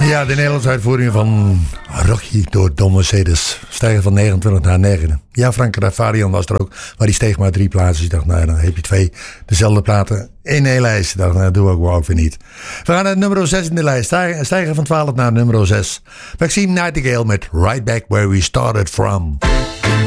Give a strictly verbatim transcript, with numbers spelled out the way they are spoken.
Ja, de Nederlandse uitvoering van Rocky door Don Mercedes. Stijgen van negenentwintig naar negen. Ja, Frank Rafarian was er ook, maar die steeg maar drie plaatsen. Ik dacht, nou, dan heb je twee dezelfde platen in één lijst. Ik dacht, nou, dat doe ik ook weer niet. We gaan naar nummer zes in de lijst. Stijgen van twaalf naar nummer zes. Maxime Nightingale met Right Back Where We Started From.